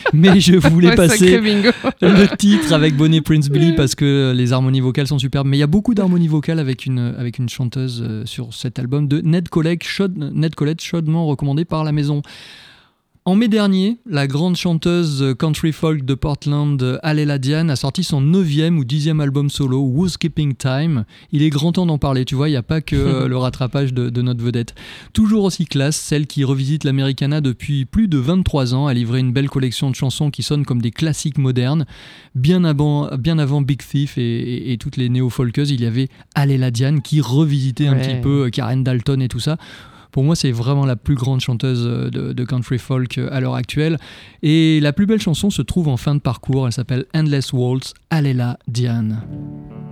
mais je voulais passer sacré bingo. le titre avec Bonnie Prince Billy parce que les harmonies vocales sont superbes. Mais il y a beaucoup d'harmonies vocales avec une chanteuse sur cet album de Ned Collett, chaudement recommandé par la maison. En mai dernier, la grande chanteuse country folk de Portland, Alela Diane, a sorti son 9e ou 10e album solo, Who's Keeping Time. Il est grand temps d'en parler, tu vois, il n'y a pas que le rattrapage de notre vedette. Toujours aussi classe, celle qui revisite l'Americana depuis plus de 23 ans, a livré une belle collection de chansons qui sonnent comme des classiques modernes. Bien avant Big Thief et toutes les néo-folkeuses, il y avait Alela Diane qui revisitait un petit peu Karen Dalton et tout ça. Pour moi, c'est vraiment la plus grande chanteuse de country folk à l'heure actuelle. Et la plus belle chanson se trouve en fin de parcours. Elle s'appelle Endless Waltz, Alela Diane.